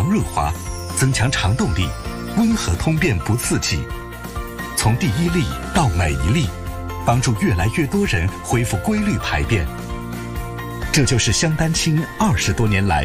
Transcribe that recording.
强润滑，增强肠动力，温和通便不刺激。从第一粒到每一粒，帮助越来越多人恢复规律排便。这就是香丹清20多年来